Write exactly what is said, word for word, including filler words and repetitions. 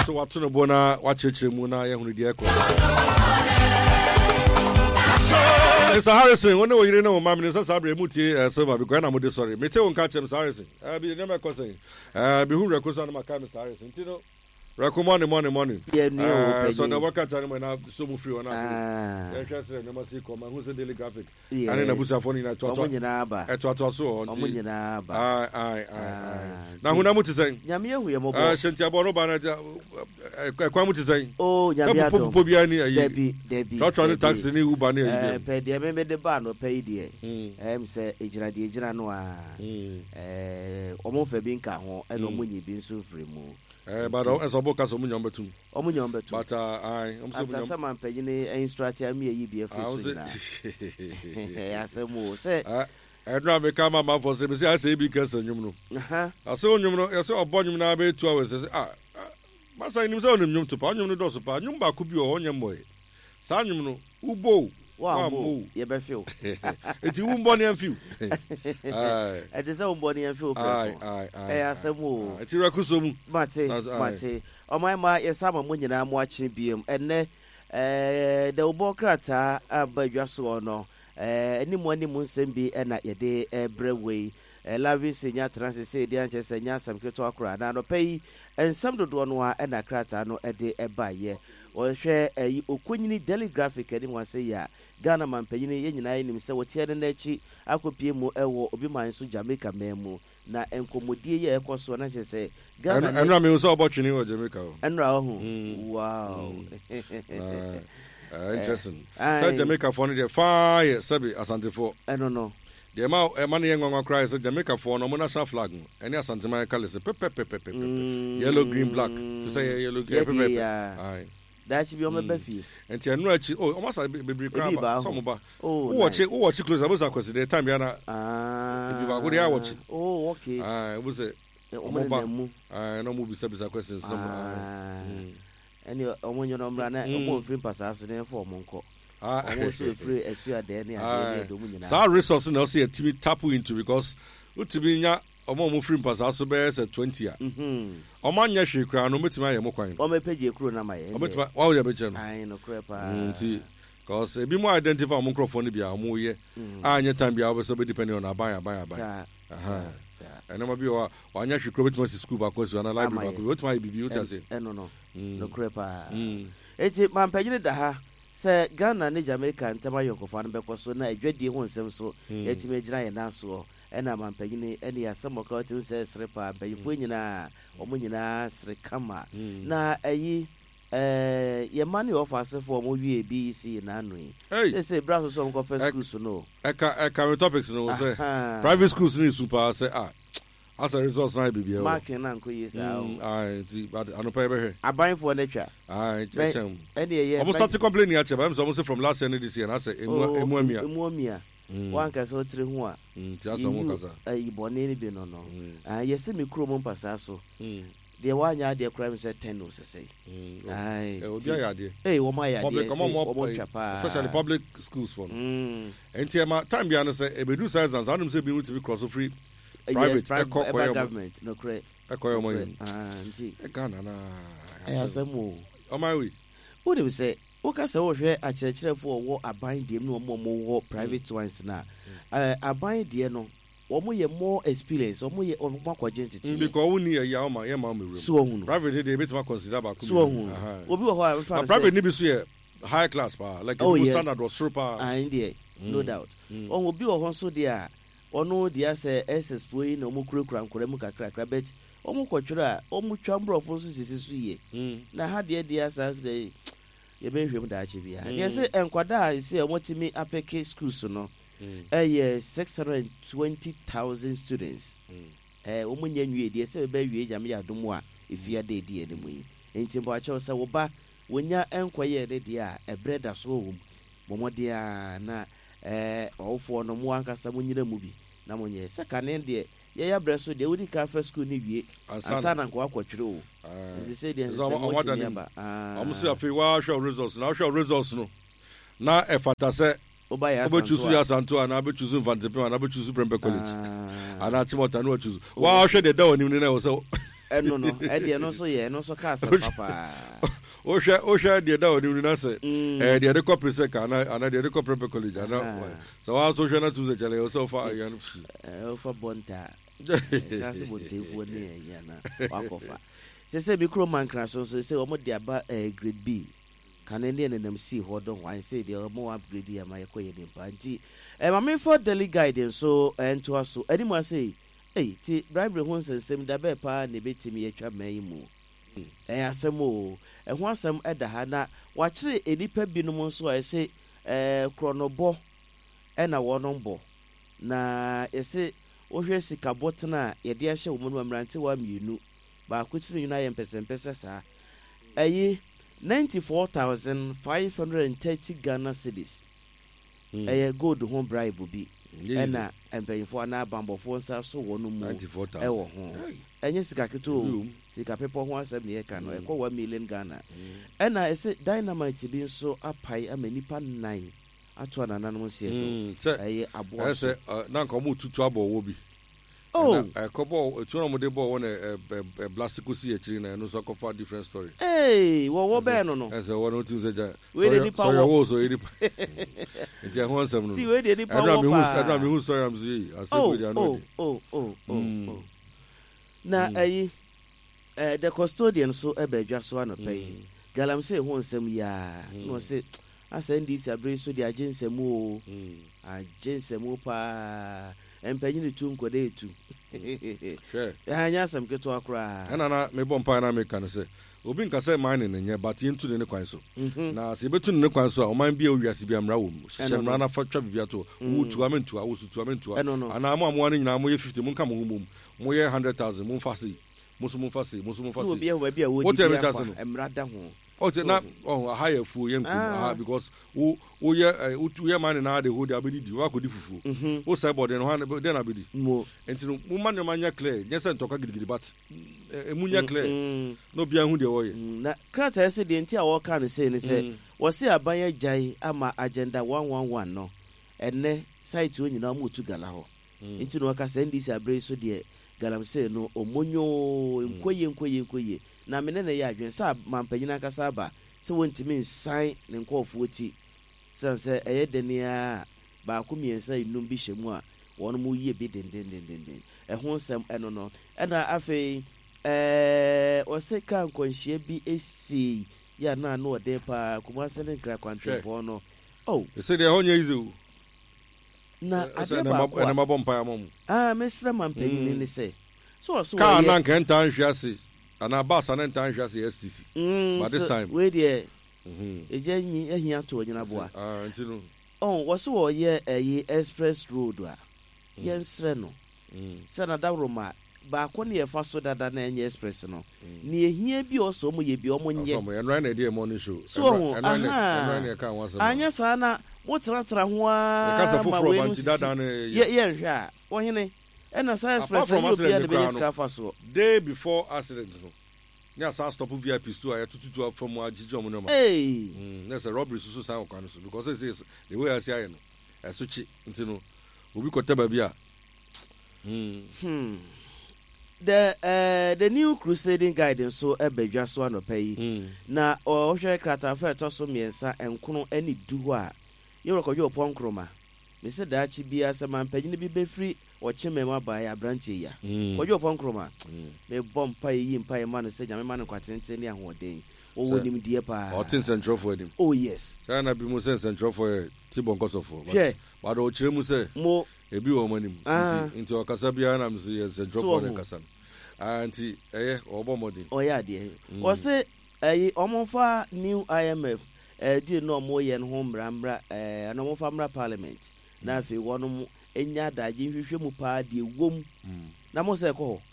so what to no bona watch muna ya hunu die ko. Mister Harrison, when we know my minister Sabri Muti server because I'm with sorry. Me tell you catch Mister Harrison. I be never question. Uh be who request on my car Mister Harrison. You know. Recommend money money. Yeah, so the worker time when I so move free on us. Yeah, just never see come who's the daily graphic. And then Abusa phone in a to to. Et to so on. Ai ai ai. Na huna muti say. Nyame hu ye mobo. Ah, shentia bo no ba na kwa muti say. Oh, nyame ato. Popo bia ni ayi. Debi, debi. To to taxi ni Uber ni ayi. Eh, pe de me me de ba no pay de. Em say ejira de ejira no a. Eh, omo fa bi nka ho, e no munyi bi nso free mu. Eh, but as a book as a munyom betum. O munyom betum. But I am so munyom. Some man paying instruct me a be a fool. I say mo say. I don't make my mouth for say I say because you know. I saw you know, I saw a bonum now be two hours. Ah, Massa in his own yum to pan you do so pan yum ba could be on your boy. San you know, ubo. Wow, you be feel. It's you bonny and few. Aye. It is own bonny and few. Aye, aye, aye. I say mo. It's Rakusum. Mate, mate. On my ma, yes, I'm when I'm watching B M and then eh the Obokrata by Jasso no. Eh any money moon send be and at your day a breway. A loving senior trans say the answers and yasam to akra no pay and some do one and a crata no a day a buy ye. Or share a Okunini daily graphic anyone say ya. Ghana man payini ye nyina nim se wote ne nachi akopie mu ewo obi man so Jamaica memu na enkomodie ye ekoso na che se Ghana enra me so opportunity wo Jamaica o enra ho wow uh interesting say Jamaica for the fire sabi asante for I don't know the ma e man ye ngwa cry say Jamaica for no national flag any asante man colors pe pe pe pe yellow green black to say yellow green pe aye that should be on my beefy. And Tianuachi, oh, almost a baby crab, some about. Oh, watch it, watch it close. I was a question. The time, Yana. Ah, good. I watch it. Oh, okay. I was a mobile. I no movie subjects are questions. And you, when you're not running, you won't free pass us in for Monco. Ah, I'm also free as you are there. So, resources now see a Timmy tapu into because what to be omo mo free pass aso be say twenty a mhm omo anya hwe kra no metima ye mo kwan o me page ekro na maye o metima wa wo ye be che no ai no krepa nti cause e bi mo identify mo microphone ni bia mo ye anya time bia wo so be depending on aban aban aban aha ena ma bi wa anya hwe kra metima school ba ko so na library ba ko metima e bibi o ta say eh no no no krepa eti man page ni da ha say Ghana ni Jamaica ntama yokofa no be ko so na adwadie ho nsem so yetime gira ye na so ena mampanyini eni asamoka to say srepa bayifo nyina omo nyina srekama na ayi eh ye mani office for mo wie B C na anui they say brass so go first school so no eka eka topics no say private schools ni super say ah as a result na bibia mark na nko yesa ah ti but anopa be he aban for nature ah chechem eni ye almost start complaining at you so almost from last year this year na say emu emu amia emu amia one ka so tire ho a ti aso mo kasa ayi bone ni bi no no ah yesi mi kro mo mpasa so de wanya de crime say ten o say ai e obi ya de eh wo ma ya de especially public schools for enti ma time bia no say e be do science and some say be to be cross free private government no correct ekoyo mo ah nti e Ghana na ya samu o my we who dey say o ka say wo hwe a kirekerefo wo aban dem no mo mo wo private ones na eh aban de no omo ye more experience omo ye omo akwaje entity because we need ya ma ye ma me room so hu private dey bit ma consider ba so hu obi wo ho a private ni bi so ye high class pa like the standard was super ah in no doubt on obi wo ho so dey a ono dey say S S four na omo kurakura nkore mu kakra kakra bet omo kwotwere a omo twambrofo so sisi so ye na ha dey dey asa dey ye be hwem da ache bia ye say enkwada a say omo timi apeke schools no eh yeah six hundred twenty thousand students eh omo nya nwie dey say be wie jam ya dom a efia dey dey ene mu yi enti mbo ache say wo ba wonya enkwaye dey dey a ebreda so wo bomo dey a na eh ofo no mo ankasa mo nyina mu bi na mo nye sekane dey ye ya breso dey wodi ka first school ni wie ansa na nko akwotwere o they say dey say mo dey ba ah am say afi wa show results na show results no na e fata say oba ya santo oba ya santo na be choose Vantepe na be choose Prempeh College ana chimota no choose wa hwe dey da oni ni na wo say Eh no no, e de no so ye no so ka se papa. O hwe o hwe de da oni na se eh de de copy se ka na ana de de copy college ana. So wa so hwe na tu se jale o so fa ya no. Eh o fa bonta. Sa se bonte fu ne ya na wa kofa. Se se bi kro man kra so so se o mo de aba grade B. Canadian and M C hold on why say they are more upgrade ya my koye de panti. Eh ma me for daily guidance so and to us so anyone say hey ti bribery ho nsensem da be pa ne betimi atwa man mu. Eh asem o eh ho asem eda ha na wa kire enipa binom so I say eh kronobo e na wonon bo na ese wo hwe sika botna ye de ahye wo mu amrante wa mienu ba ko kire yuna ye mpesempese sa ayi ninety-four thousand five hundred thirty Ghana cedis. Mm. Eh gold home bribe bi. Yes. Ena empanyfo na bambofo nsa so wonu mu. ninety-four thousand. E wo ho. Enye sika keto. Sika pepo ho asem ne ka no. E ko one million Ghana. Ena ese dynamite bi nso apai amanipa nine. Ato anananom nse to. Eh abo. Ese na nka mu tutu abo wo bi. Oh, eh kobo tu no mo de bo won e blastico si e chiri na no so kofa different story. Hey, wo wo be no no. Ese wo no tu se ja. We dey nipa so your wo so e nipa. Nti ho ansem no. See we dey nipa wo. I don't I don't me who story am say. I say we dey know. Oh, oh, oh, oh. Na ayi eh the custodian so e ba dwa so anopai. Galam say ho ansem ya. No say asa ndi si abre so di agensem o. Agensem o pa. Empanyi tu nkode etu eh anya sam keto akra ana na me bompa na me kan se obi nka se mine ne nye but yentu ne kwan so na se betu ne kwan so a o man bia owiase bia mra wo hyemra na fa twa bibia to wo tu amentu a wo su tu amentu ana mo amoa ne nyina mo ye fifty mo nka mo mum mo ye one hundred thousand mo fa se mo so mo fa se mo so mo fa se obi e wa bia wo di emra da ho. Oh, na oh higher fool yen kum because wo wo ye wo tu ye man na de hold abedi di wa ko di fufu wo say body no han den abedi mo enti no mo man no manya clear yes ntoka gidigidi but emunya clear no bia hu de wo ye na krata ese de enti a wo ka no say ni say wo say abanya jai ama agenda one one one no enne site onyina mo tu gala ho enti no ka say ndi si abre so de galam say no omonyo enkoye enkoye enkoye na mene na ya adwen sa mampanyina kasa ba se wontimi nsan ne nkofo ti sanse eye denia ba ko miensa inum bi hyemu a won mu yie bi den den den den e ho nsem eno no ena afei eh o se kan konhie bi esi ya na na ode pa kuma se ne kra kwantempo no oh se de ho nya izu na ade ba na mabompa ya mom ah mesra mampanyina ni se so so ka na nka ntan hwiase ana basa na ntan hwiase S T C mm, but this so, time we there mhm eje nyi ehia to nyina boa ah ntino oh wo so wo ye eh express road a ye nsre no mm sana da roma ba ko ne ye fa so dada na enye express no ne ehia bi o so mo ye bi o mo nye so mo enra na dey morning show enra enra na ka wan so anya sana mo tra tra ho a ka sa foforo banti dada na ye ye nhwe a wo hene ena sa express no bi ya de be ska fa so day before accident no ya sa stop V I P store ya tututu from ajiji omo no ma eh na say robbery so so san okwan so because it says the way I see aye no esuchi ntino obi kota ba bia hmm the uh the new crusading guidance so ebedwa so anopai na o hwe krata fa to so miensa enkono ani du a ye rekodwe opon me se da chi bia se man pagine bi be free o chemema ba ya branche ya kodwe opon kroma me bom pa yi mpa ma no se nyame ma no kwatente ne ahoden o wonim die pa o tin central for him oh yes say na bi mu se central for tibon kosofo but but o chire mu se mo ebi wo manim nti nti o kasa bia na me se central for ne kasa anti eh obo modin o ya de o se eh omonfa new I M F eh di no mo ye no mra mra eh no mo fa mra parliament na fe wono enya daje hwehwe mu pa de wom na mo se ko